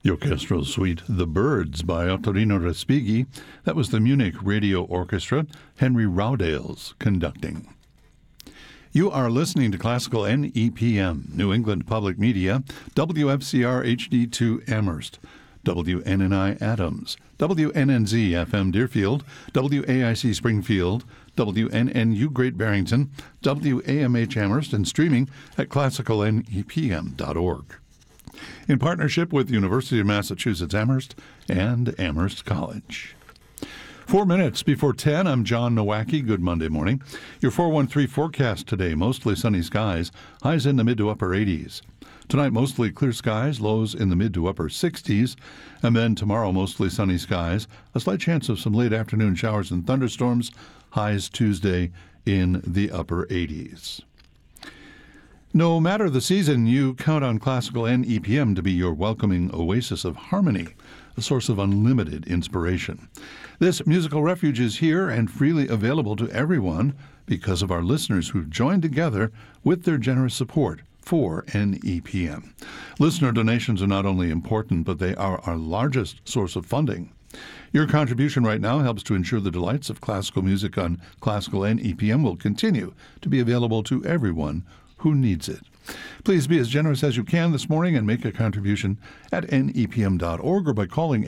The orchestral suite The Birds by Ottorino Respighi. That was the Munich Radio Orchestra, Henry Rowdales conducting. You are listening to Classical NEPM, New England Public Media, WFCR HD2 Amherst, WNNI Adams, WNNZ FM Deerfield, WAIC Springfield, WNNU Great Barrington, WAMH Amherst, and streaming at classicalnepm.org. In partnership with the University of Massachusetts Amherst and Amherst College. 4 minutes before 10, I'm John Nowacki. Good Monday morning. Your 413 forecast today, mostly sunny skies, highs in the mid to upper 80s. Tonight, mostly clear skies, lows in the mid to upper 60s. And then tomorrow, mostly sunny skies, a slight chance of some late afternoon showers and thunderstorms, highs Tuesday in the upper 80s. No matter the season, you count on Classical NEPM to be your welcoming oasis of harmony, a source of unlimited inspiration. This musical refuge is here and freely available to everyone because of our listeners who've joined together with their generous support for NEPM. Listener donations are not only important, but they are our largest source of funding. Your contribution right now helps to ensure the delights of classical music on Classical NEPM will continue to be available to everyone who needs it. Please be as generous as you can this morning and make a contribution at nepm.org or by calling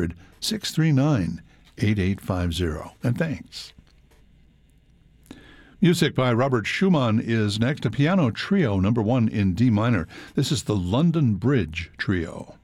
800-639-8850. And thanks. Music by Robert Schumann is next, a piano trio, number 1 in D minor. This is the London Bridge Trio.